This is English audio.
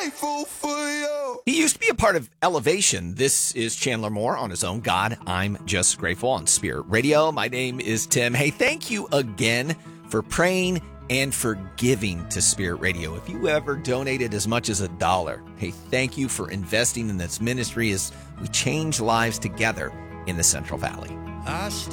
grateful for you. He used to be a part of Elevation. This is Chandler Moore on his own. God, I'm Just Grateful on Spirit Radio. My name is Tim. Hey, thank you again for praying and for giving to Spirit Radio. If you ever donated as much as $1, hey, thank you for investing in this ministry as we change lives together in the Central Valley. I